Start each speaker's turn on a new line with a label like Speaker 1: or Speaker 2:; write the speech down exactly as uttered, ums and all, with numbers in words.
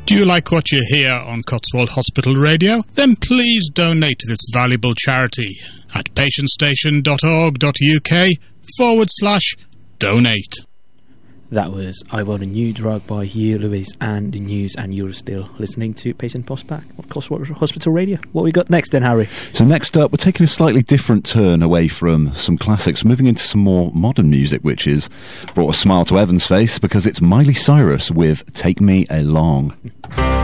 Speaker 1: Do you like what you hear on Cotswold Hospital Radio? Then please donate to this valuable charity at patientstation.org.uk forward slash donate.
Speaker 2: That was I Want a New Drug by Hugh Lewis and the News, and you're still listening to Patient Postback on Cotswold Hospital Radio. What we got next then, Harry?
Speaker 3: So next up, we're taking a slightly different turn away from some classics, moving into some more modern music, which has brought a smile to Evan's face because it's Miley Cyrus with Take Me Along.